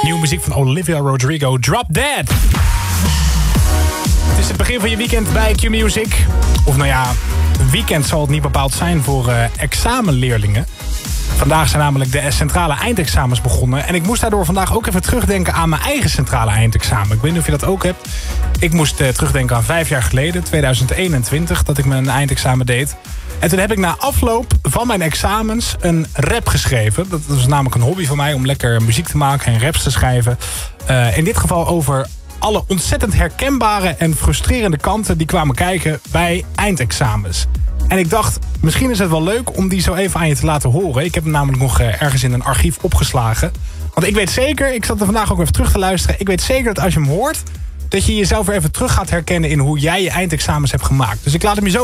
Nieuwe muziek van Olivia Rodrigo, Drop Dead. Het is het begin van je weekend bij Q-Music. Of nou ja, een weekend zal het niet bepaald zijn voor examenleerlingen. Vandaag zijn namelijk de centrale eindexamens begonnen. En ik moest daardoor vandaag ook even terugdenken aan mijn eigen centrale eindexamen. Ik weet niet of je dat ook hebt. Ik moest terugdenken aan 5 jaar geleden, 2021, dat ik mijn eindexamen deed. En toen heb ik na afloop van mijn examens een rap geschreven. Dat was namelijk een hobby van mij om lekker muziek te maken en raps te schrijven. In dit geval over alle ontzettend herkenbare en frustrerende kanten die kwamen kijken bij eindexamens. En ik dacht, misschien is het wel leuk om die zo even aan je te laten horen. Ik heb hem namelijk nog ergens in een archief opgeslagen. Want ik weet zeker, ik zat er vandaag ook even terug te luisteren. Ik weet zeker dat als je hem hoort, dat je jezelf weer even terug gaat herkennen in hoe jij je eindexamens hebt gemaakt. Dus ik laat hem je zo